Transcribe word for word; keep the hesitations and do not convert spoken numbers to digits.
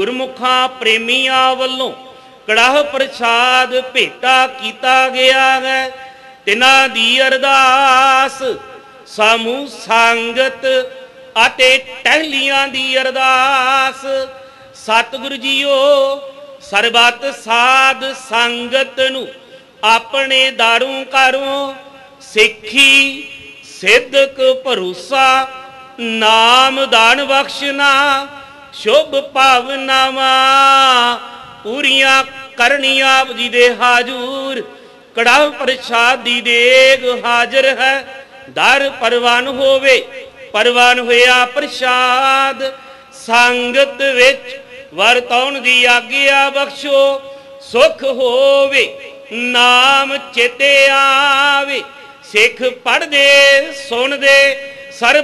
ਗੁਰਮੁਖਾਂ ਪ੍ਰੇਮੀਆਂ ਵੱਲੋਂ ਕੜਾਹ ਪ੍ਰਸਾਦ ਭੇਟਾ ਕੀਤਾ ਗਿਆ ਹੈ। ਤਿਨਾਂ ਦੀ ਅਰਦਾਸ ਸਮੂਹ ਸੰਗਤ ਅਤੇ ਟਹਿਲੀਆਂ ਦੀ ਅਰਦਾਸ। ਸਤਿਗੁਰੂ ਜੀਓ ਸਰਬੱਤ ਸਾਧ ਸੰਗਤ ਨੂੰ ਆਪਣੇ ਦਾਰੂ ਘਰੋਂ ਸਿੱਖੀ ਸਿੱਧਕ ਭਰੋਸਾ ਨਾਮ ਦਾਨ ਬਖਸ਼ਣਾ ਸ਼ੁਭ ਭਾਵਨਾਵਾਂ ਪੂਰੀਆਂ ਕਰਨੀਆਂ। ਆਪ ਜੀ ਦੇ ਹਾਜ਼ੂਰ ਕੜਾਹ ਪ੍ਰਸਾਦ ਦੀ ਦੇਗ ਹਾਜ਼ਰ ਹੈ। ਦਰ ਪਰਵਾਨ ਹੋਵੇ ਪਰਵਾਨ ਹੋਇਆ ਪ੍ਰਸਾਦ ਸੰਗਤ ਵਿੱਚ ਵਰਤਾਉਣ ਦੀ ਆਗਿਆ ਬਖਸ਼ੋ। ਸੁਖ ਹੋਵੇ ਨਾਮ ਚੇਤੇ ਆਵੇ ਸਿੱਖ ਪੜ੍ਹਦੇ ਸੁਣਦੇ ਸਰਬ